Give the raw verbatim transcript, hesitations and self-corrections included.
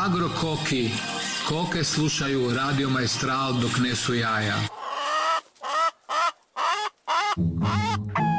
Agrokoki. Koke slušaju Radio Maestral dok nesu jaja.